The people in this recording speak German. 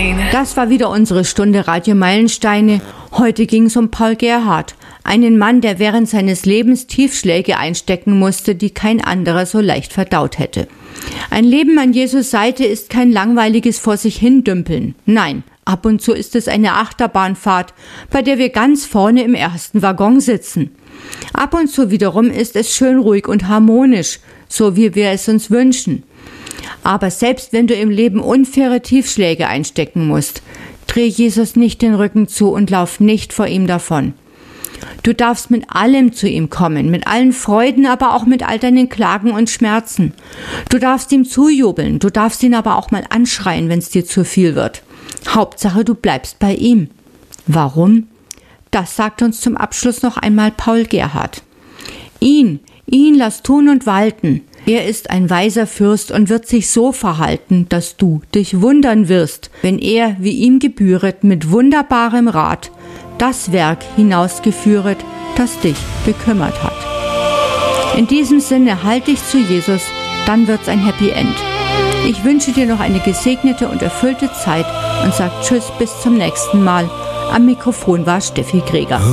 Das war wieder unsere Stunde Radio Meilensteine. Heute ging es um Paul Gerhardt, einen Mann, der während seines Lebens Tiefschläge einstecken musste, die kein anderer so leicht verdaut hätte. Ein Leben an Jesus Seite ist kein langweiliges vor sich hindümpeln. Nein, ab und zu ist es eine Achterbahnfahrt, bei der wir ganz vorne im ersten Waggon sitzen. Ab und zu wiederum ist es schön ruhig und harmonisch, so wie wir es uns wünschen. Aber selbst wenn du im Leben unfaire Tiefschläge einstecken musst, dreh Jesus nicht den Rücken zu und lauf nicht vor ihm davon. Du darfst mit allem zu ihm kommen, mit allen Freuden, aber auch mit all deinen Klagen und Schmerzen. Du darfst ihm zujubeln, du darfst ihn aber auch mal anschreien, wenn es dir zu viel wird. Hauptsache, du bleibst bei ihm. Warum? Das sagt uns zum Abschluss noch einmal Paul Gerhardt. Ihn lass tun und walten. Er ist ein weiser Fürst und wird sich so verhalten, dass du dich wundern wirst, wenn er, wie ihm gebühret, mit wunderbarem Rat das Werk hinausgeführet, das dich bekümmert hat. In diesem Sinne, halt dich zu Jesus, dann wird's ein Happy End. Ich wünsche dir noch eine gesegnete und erfüllte Zeit und sag Tschüss, bis zum nächsten Mal. Am Mikrofon war Steffi Greger.